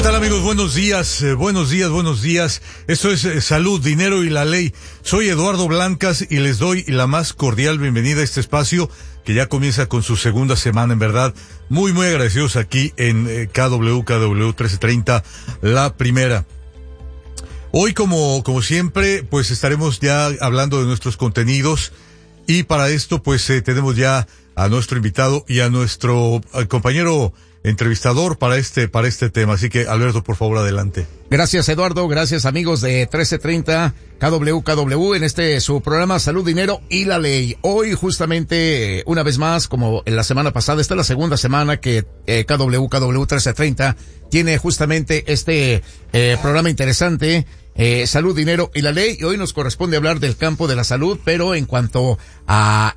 tal, amigos? Buenos días. Esto es Salud, Dinero y la Ley. Soy Eduardo Blancas y les doy la más cordial bienvenida a este espacio que ya comienza con su segunda semana, en verdad. Muy agradecidos aquí en KW 1330, la primera. Hoy, como siempre, pues estaremos ya hablando de nuestros contenidos y para esto, pues tenemos ya a nuestro invitado y a nuestro compañero entrevistador para este tema. Así que, Alberto, por favor, adelante. Gracias, Eduardo. Gracias, amigos de 1330 KW en su programa Salud, Dinero y la Ley. Hoy, justamente, una vez más, como en la semana pasada, esta es la segunda semana que KW 1330 tiene justamente programa interesante, Salud, Dinero y la Ley. Y hoy nos corresponde hablar del campo de la salud, pero en cuanto a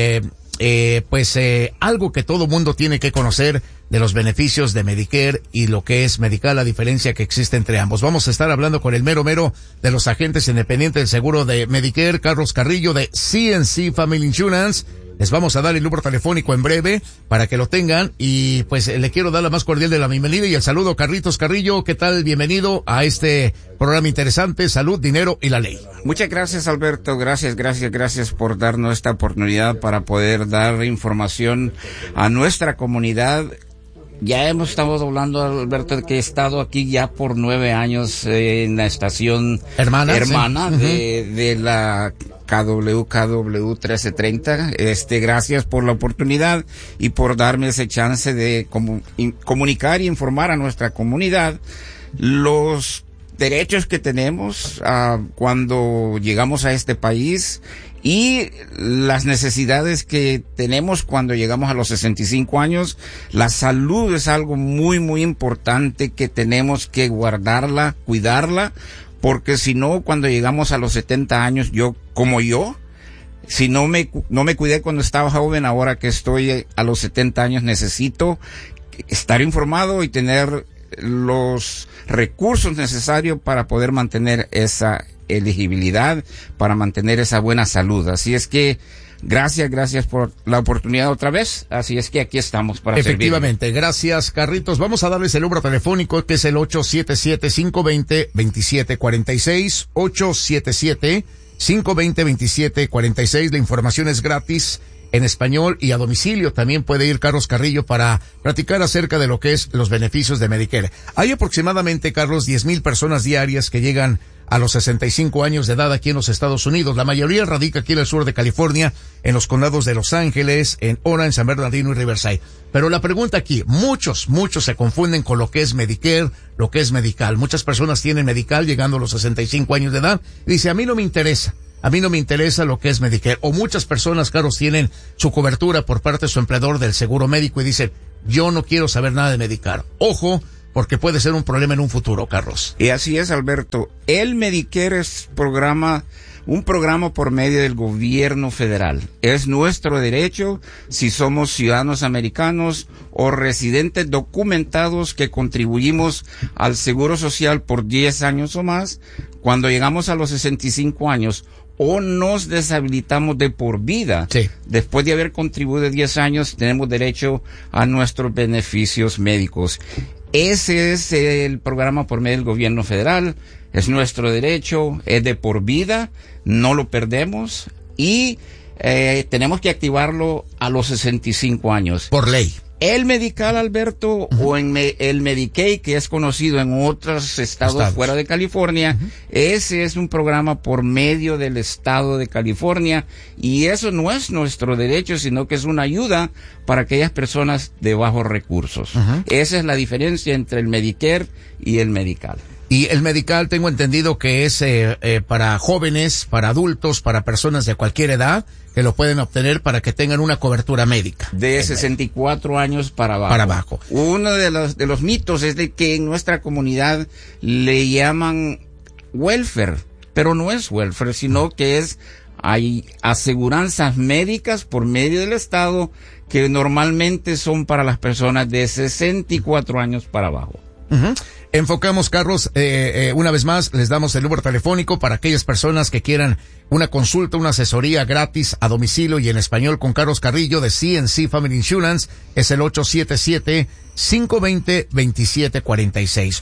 algo que todo mundo tiene que conocer de los beneficios de Medicare y lo que es Medical, la diferencia que existe entre ambos. Vamos a estar hablando con el mero de los agentes independientes del seguro de Medicare, Carlos Carrillo de CNC Family Insurance. Les vamos a dar el número telefónico en breve para que lo tengan y pues le quiero dar la más cordial de la bienvenida y el saludo. Carlitos Carrillo, ¿qué tal? Bienvenido a este programa interesante, Salud, Dinero y la Ley. Muchas gracias, Alberto. Gracias por darnos esta oportunidad para poder dar información a nuestra comunidad. Ya hemos estado hablando, Alberto, que he estado aquí ya por 9 años en la estación hermana sí. de la KW 1330. Gracias por la oportunidad y por darme ese chance de comunicar y informar a nuestra comunidad los derechos que tenemos cuando llegamos a este país y las necesidades que tenemos cuando llegamos a los 65 años. La salud es algo muy importante que tenemos que guardarla, cuidarla, porque si no, cuando llegamos a los 70 años, si no me cuidé cuando estaba joven, ahora que estoy a los 70 años, necesito estar informado y tener los recursos necesarios para poder mantener esa elegibilidad, para mantener esa buena salud. Así es que gracias por la oportunidad otra vez. Así es que aquí estamos para servir. Efectivamente, gracias, Carritos. Vamos a darles el número telefónico que es el 877-520-2746, 877-520-2746. La información es gratis en español y a domicilio. También puede ir Carlos Carrillo para platicar acerca de lo que es los beneficios de Medicare. Hay aproximadamente, Carlos, 10,000 personas diarias que llegan a los 65 años de edad aquí en los Estados Unidos. La mayoría radica aquí en el sur de California, en los condados de Los Ángeles, en Orange, San Bernardino y Riverside. Pero la pregunta aquí, muchos se confunden con lo que es Medicare, lo que es Medical. Muchas personas tienen Medical llegando a los 65 años de edad y dice, a mí no me interesa lo que es Medicare. O muchas personas, Carlos, tienen su cobertura por parte de su empleador del seguro médico y dicen, yo no quiero saber nada de Medicare. Ojo, porque puede ser un problema en un futuro, Carlos. Y así es, Alberto. El Medicare es un programa por medio del gobierno federal. Es nuestro derecho si somos ciudadanos americanos o residentes documentados que contribuimos al Seguro Social por 10 años o más. Cuando llegamos a los 65 años o nos deshabilitamos de por vida, sí, después de haber contribuido 10 años, tenemos derecho a nuestros beneficios médicos. Ese es el programa por medio del gobierno federal, es nuestro derecho, es de por vida, no lo perdemos y tenemos que activarlo a los 65 años. Por ley. El Medical, Alberto, o el Medicaid, que es conocido en otros estados fuera de California, ese es un programa por medio del estado de California y eso no es nuestro derecho, sino que es una ayuda para aquellas personas de bajos recursos. Esa es la diferencia entre el Medicare y el Medical. Y el Medical tengo entendido que es para jóvenes, para adultos, para personas de cualquier edad que lo pueden obtener para que tengan una cobertura médica. De 64 años para abajo. Uno de los mitos es de que en nuestra comunidad le llaman welfare, pero no es welfare, sino que hay aseguranzas médicas por medio del Estado que normalmente son para las personas de 64 años para abajo. Enfocamos, Carlos, una vez más, les damos el número telefónico para aquellas personas que quieran una consulta, una asesoría gratis a domicilio y en español con Carlos Carrillo de CNC Family Insurance. Es el 877-520-2746.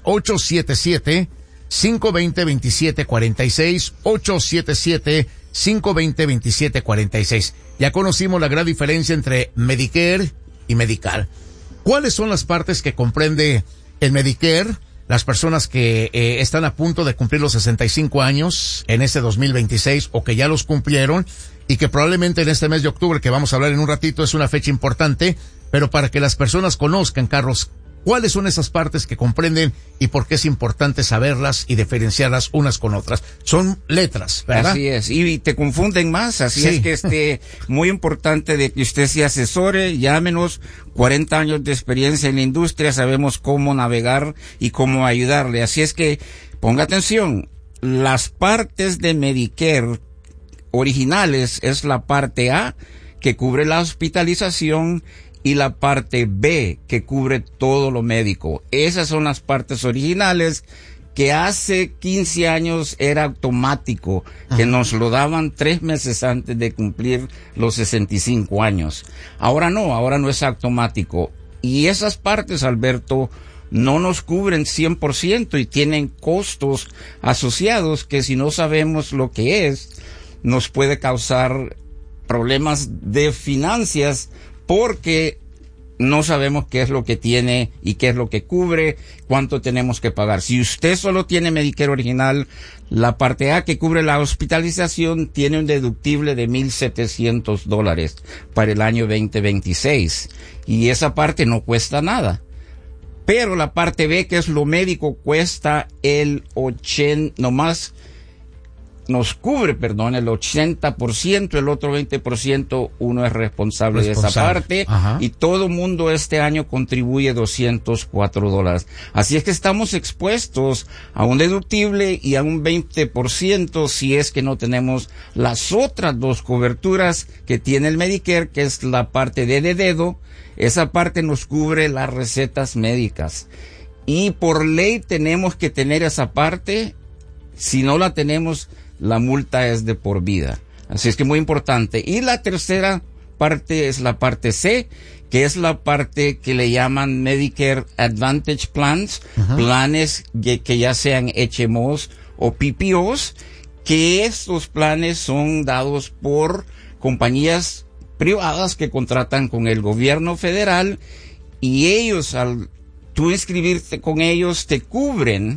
877-520-2746. 877-520-2746. Ya conocimos la gran diferencia entre Medicare y Medical. ¿Cuáles son las partes que comprende el Medicare? Las personas que están a punto de cumplir los 65 años en este 2026 o que ya los cumplieron y que probablemente en este mes de octubre, que vamos a hablar en un ratito, es una fecha importante, pero para que las personas conozcan, Carlos, ¿cuáles son esas partes que comprenden y por qué es importante saberlas y diferenciarlas unas con otras? Son letras, ¿verdad? Así es, y te confunden más, así es que muy importante de que usted se asesore, llámenos, 40 años de experiencia en la industria, sabemos cómo navegar y cómo ayudarle, así es que ponga atención, las partes de Medicare originales es la parte A, que cubre la hospitalización, y la parte B, que cubre todo lo médico. Esas son las partes originales que hace 15 años era automático, que nos lo daban 3 meses antes de cumplir los 65 años. Ahora no es automático. Y esas partes, Alberto, no nos cubren 100% y tienen costos asociados que si no sabemos lo que es, nos puede causar problemas de finanzas, porque no sabemos qué es lo que tiene y qué es lo que cubre, cuánto tenemos que pagar. Si usted solo tiene Medicare original, la parte A, que cubre la hospitalización, tiene un deductible de $1,700 para el año 2026. Y esa parte no cuesta nada. Pero la parte B, que es lo médico, cuesta el 80%, nomás nos cubre, el 80%, el otro 20% uno es responsable de esa parte. Ajá. Y todo mundo este año contribuye $204. Así es que estamos expuestos a un deductible y a un 20% si es que no tenemos las otras dos coberturas que tiene el Medicare, que es la parte D de dedo. Esa parte nos cubre las recetas médicas. Y por ley tenemos que tener esa parte. Si no la tenemos, la multa es de por vida. Así es que muy importante. Y la tercera parte es la parte C, que es la parte que le llaman Medicare Advantage Plans, planes que ya sean HMOs o PPOs, que estos planes son dados por compañías privadas que contratan con el gobierno federal, y ellos, al tú inscribirte con ellos, te cubren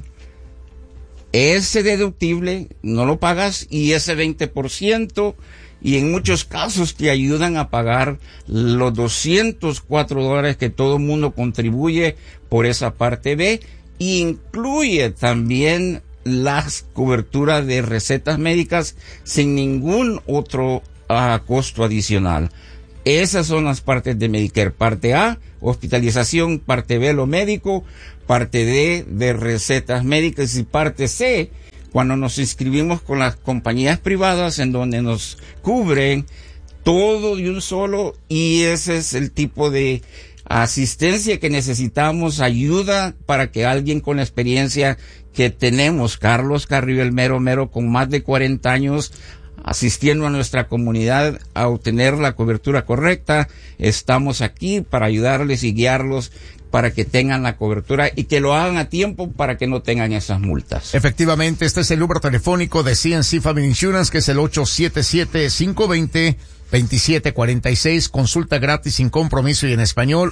ese deductible, no lo pagas, y ese 20%, y en muchos casos te ayudan a pagar los $204 que todo el mundo contribuye por esa parte B, y incluye también las coberturas de recetas médicas sin ningún otro costo adicional. Esas son las partes de Medicare. Parte A, hospitalización; parte B, lo médico; parte D, de recetas médicas; y parte C, cuando nos inscribimos con las compañías privadas, en donde nos cubren todo de un solo, y ese es el tipo de asistencia que necesitamos, ayuda para que alguien con la experiencia que tenemos, Carlos Carrillo, el mero, con más de 40 años, asistiendo a nuestra comunidad a obtener la cobertura correcta. Estamos aquí para ayudarles y guiarlos para que tengan la cobertura y que lo hagan a tiempo para que no tengan esas multas. Efectivamente, este es el número telefónico de CNC Family Insurance, que es el 877-520-2746. Consulta gratis sin compromiso y en español,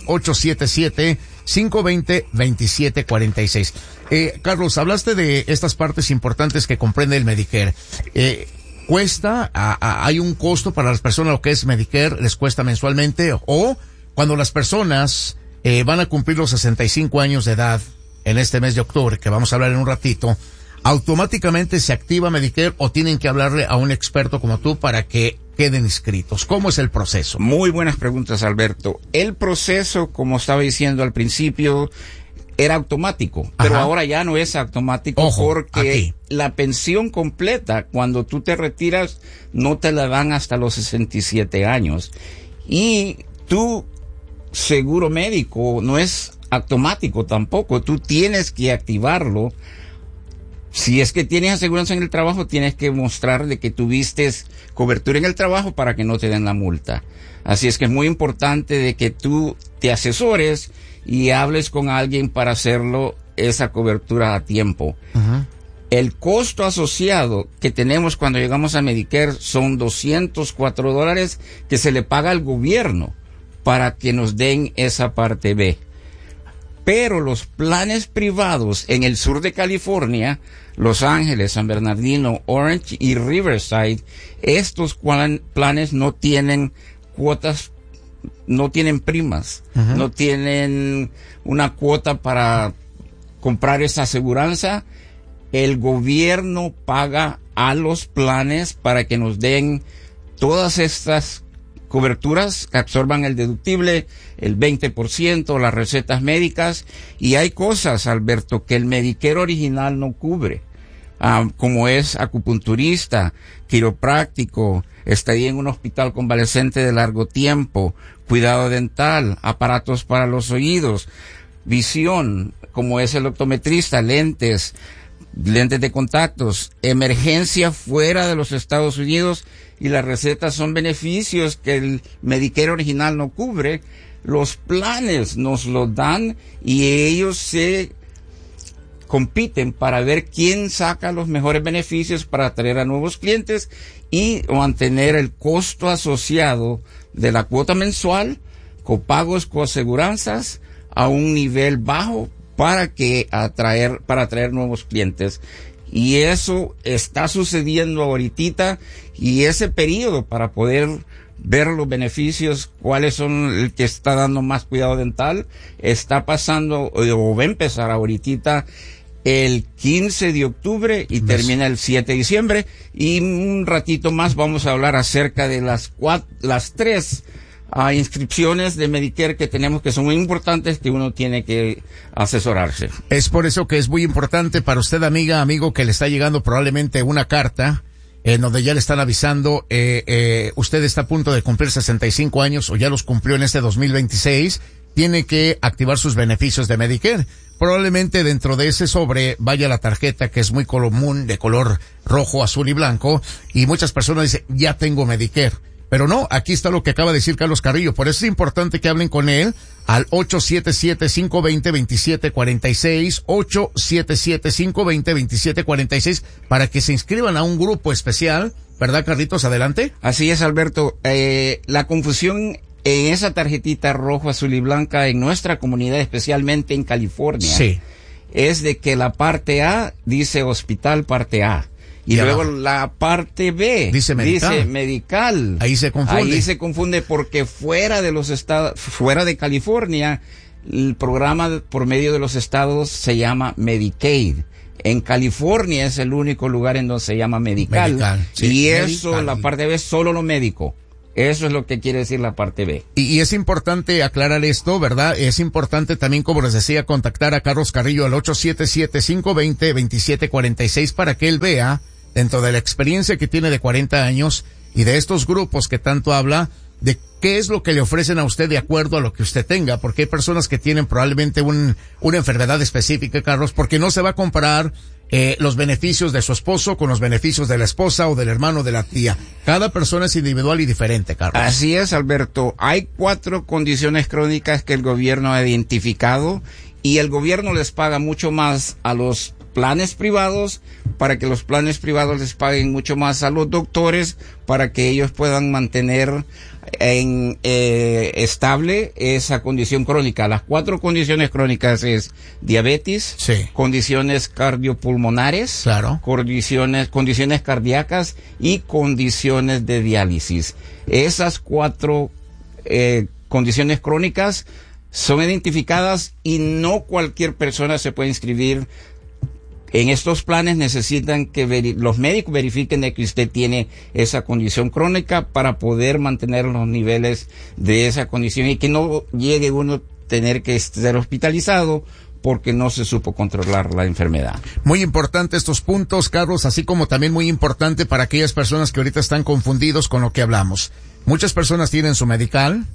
877-520-2746. Carlos, hablaste de estas partes importantes que comprende el Medicare. ¿Cuesta? ¿Hay un costo para las personas lo que es Medicare? ¿Les cuesta mensualmente? O cuando las personas van a cumplir los 65 años de edad en este mes de octubre, que vamos a hablar en un ratito, ¿automáticamente se activa Medicare o tienen que hablarle a un experto como tú para que queden inscritos? ¿Cómo es el proceso? Muy buenas preguntas, Alberto. El proceso, como estaba diciendo al principio, era automático, pero ahora ya no es automático. Ojo, porque aquí la pensión completa, cuando tú te retiras, no te la dan hasta los 67 años. Y tu seguro médico no es automático tampoco. Tú tienes que activarlo. Si es que tienes aseguranza en el trabajo, tienes que mostrar de que tuviste cobertura en el trabajo para que no te den la multa. Así es que es muy importante de que tú te asesores y hables con alguien para hacerlo, esa cobertura a tiempo. Uh-huh. El costo asociado que tenemos cuando llegamos a Medicare son $204 que se le paga al gobierno para que nos den esa parte B. Pero los planes privados en el sur de California, Los Ángeles, San Bernardino, Orange y Riverside, estos planes no tienen cuotas, no tienen primas, uh-huh. No tienen una cuota para comprar esa aseguranza. El gobierno paga a los planes para que nos den todas estas coberturas que absorban el deductible, el 20%, las recetas médicas, y hay cosas, Alberto, que el Medicare original no cubre, como es acupunturista, quiropráctico, estadía en un hospital convalescente de largo tiempo, cuidado dental, aparatos para los oídos, visión, como es el optometrista, lentes de contactos, emergencia fuera de los Estados Unidos, y las recetas son beneficios que el Medicare original no cubre. Los planes nos lo dan y ellos se compiten para ver quién saca los mejores beneficios para atraer a nuevos clientes y mantener el costo asociado de la cuota mensual, copagos, coaseguranzas a un nivel bajo para atraer nuevos clientes. Y eso está sucediendo ahorita, y ese periodo para poder ver los beneficios, cuáles son el que está dando más cuidado dental, está pasando o va a empezar ahorita el 15 de octubre y termina el 7 de diciembre, y un ratito más vamos a hablar acerca de las 3 inscripciones de Medicare que tenemos, que son muy importantes, que uno tiene que asesorarse. Es por eso que es muy importante para usted, amigo, que le está llegando probablemente una carta en donde ya le están avisando, usted está a punto de cumplir 65 años o ya los cumplió en este 2026, tiene que activar sus beneficios de Medicare. Probablemente dentro de ese sobre vaya la tarjeta, que es muy común, de color rojo, azul y blanco, y muchas personas dicen, ya tengo Medicare. Pero no, aquí está lo que acaba de decir Carlos Carrillo. Por eso es importante que hablen con él al 877-520-2746, 877-520-2746, para que se inscriban a un grupo especial. ¿Verdad, Carlitos? Adelante. Así es, Alberto. La confusión en esa tarjetita rojo, azul y blanca en nuestra comunidad, especialmente en California, sí, es de que la parte A dice hospital, parte A. Y luego la parte B dice medical. Ahí se confunde porque fuera de los estados, fuera de California, el programa por medio de los estados se llama Medicaid. En California es el único lugar en donde se llama medical. Sí, y eso, medical. La parte B es solo lo médico. Eso es lo que quiere decir la parte B. Y es importante aclarar esto, ¿verdad? Es importante también, como les decía, contactar a Carlos Carrillo al 877-520-2746 para que él vea, dentro de la experiencia que tiene de 40 años y de estos grupos que tanto habla, de qué es lo que le ofrecen a usted de acuerdo a lo que usted tenga, porque hay personas que tienen probablemente una enfermedad específica, Carlos, porque no se va a comparar los beneficios de su esposo con los beneficios de la esposa o del hermano o de la tía. Cada persona es individual y diferente, Carlos. Así es, Alberto. Hay 4 condiciones crónicas que el gobierno ha identificado, y el gobierno les paga mucho más a los planes privados para que los planes privados les paguen mucho más a los doctores para que ellos puedan mantener estable esa condición crónica. Las 4 condiciones crónicas es diabetes, sí, condiciones cardiopulmonares, claro, condiciones cardíacas y condiciones de diálisis. Esas 4 condiciones crónicas son identificadas y no cualquier persona se puede inscribir. En estos planes necesitan que los médicos verifiquen de que usted tiene esa condición crónica para poder mantener los niveles de esa condición y que no llegue uno a tener que ser hospitalizado porque no se supo controlar la enfermedad. Muy importante estos puntos, Carlos, así como también muy importante para aquellas personas que ahorita están confundidos con lo que hablamos. Muchas personas tienen su medical,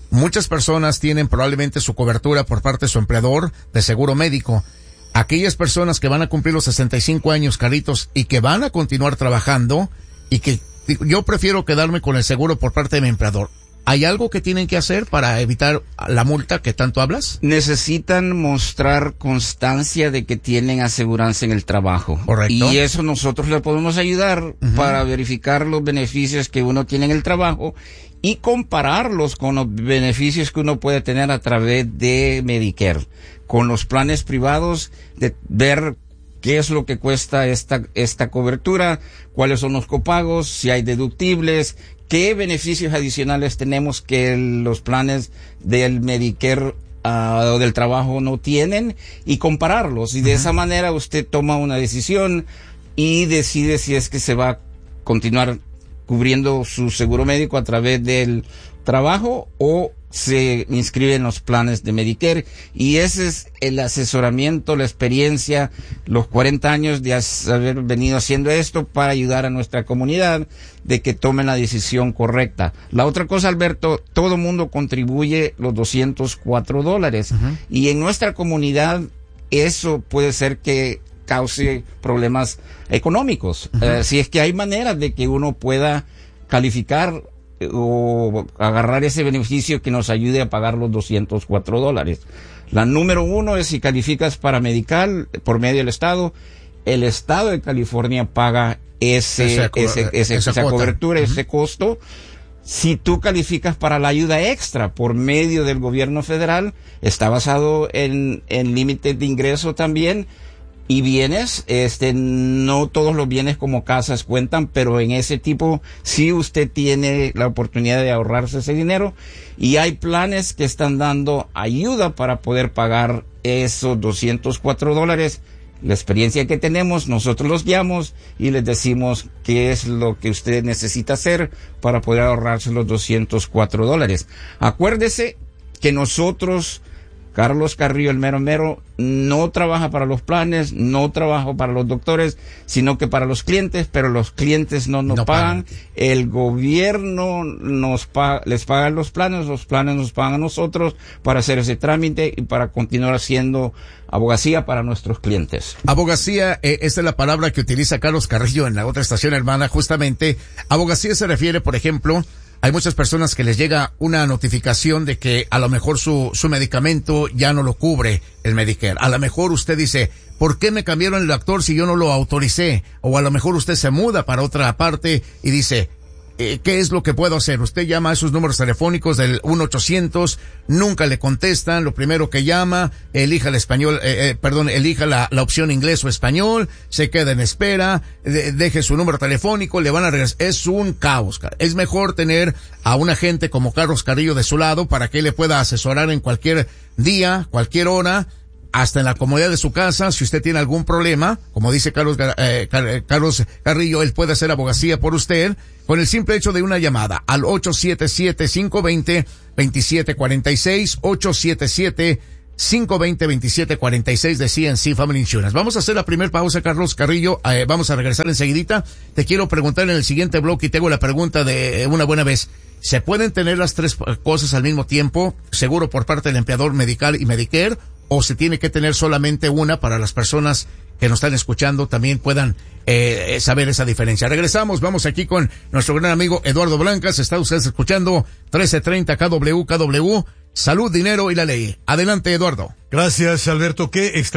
Muchas personas tienen probablemente su cobertura por parte de su empleador de seguro médico. Aquellas personas que van a cumplir los 65 años, Carlitos, y que van a continuar trabajando, y que yo prefiero quedarme con el seguro por parte de mi empleador. ¿Hay algo que tienen que hacer para evitar la multa que tanto hablas? Necesitan mostrar constancia de que tienen aseguranza en el trabajo. Correcto. Y eso nosotros le podemos ayudar para verificar los beneficios que uno tiene en el trabajo y compararlos con los beneficios que uno puede tener a través de Medicare, con los planes privados, de ver qué es lo que cuesta esta cobertura, cuáles son los copagos, si hay deductibles, qué beneficios adicionales tenemos que los planes del Medicare o del trabajo no tienen, y compararlos. Y de esa manera usted toma una decisión y decide si es que se va a continuar cubriendo su seguro médico a través del trabajo o se inscribe en los planes de Medicare. Y ese es el asesoramiento, la experiencia, los 40 años de haber venido haciendo esto para ayudar a nuestra comunidad de que tomen la decisión correcta. La otra cosa, Alberto, todo mundo contribuye los $204 y en nuestra comunidad eso puede ser que cause problemas económicos. Si es que hay maneras de que uno pueda calificar o agarrar ese beneficio que nos ayude a pagar los $204. La número uno es si calificas para Medical por medio del Estado. El Estado de California paga esa cobertura, ese costo. Si tú calificas para la ayuda extra por medio del gobierno federal, está basado en límites de ingreso también. Y bienes, no todos los bienes como casas cuentan, pero en ese tipo sí usted tiene la oportunidad de ahorrarse ese dinero, y hay planes que están dando ayuda para poder pagar esos $204. La experiencia que tenemos, nosotros los guiamos y les decimos qué es lo que usted necesita hacer para poder ahorrarse los $204. Acuérdese que nosotros, Carlos Carrillo, el mero mero, no trabaja para los planes, no trabaja para los doctores, sino que para los clientes, pero los clientes no nos pagan. El gobierno les paga los planes nos pagan a nosotros para hacer ese trámite y para continuar haciendo abogacía para nuestros clientes. Abogacía, esta es la palabra que utiliza Carlos Carrillo en la otra estación hermana, justamente. Abogacía se refiere, por ejemplo, hay muchas personas que les llega una notificación de que a lo mejor su medicamento ya no lo cubre el Medicare. A lo mejor usted dice, ¿por qué me cambiaron el doctor si yo no lo autoricé? O a lo mejor usted se muda para otra parte y dice, ¿qué es lo que puedo hacer? Usted llama a esos números telefónicos del 1-800, nunca le contestan, lo primero que llama, elija el español, elija la opción inglés o español, se queda en espera, deje su número telefónico, le van a regresar. Es un caos. Es mejor tener a un agente como Carlos Carrillo de su lado para que le pueda asesorar en cualquier día, cualquier hora, hasta en la comodidad de su casa. Si usted tiene algún problema, como dice Carlos Carrillo, él puede hacer abogacía por usted con el simple hecho de una llamada al 877-520-2746, 877-520-2746 de CNC Family Insurance. Vamos a hacer la primera pausa, Carlos Carrillo. Vamos a regresar enseguidita. Te quiero preguntar en el siguiente bloque, y tengo la pregunta de una buena vez. ¿Se pueden tener las tres cosas al mismo tiempo? ¿Seguro por parte del empleador, Medical y Medicare? ¿O se tiene que tener solamente una para las personas que nos están escuchando también puedan saber esa diferencia? Regresamos, vamos aquí con nuestro gran amigo Eduardo Blancas. Está usted escuchando 1330 KW, Salud, Dinero y la Ley. Adelante, Eduardo. Gracias, Alberto. Qué extra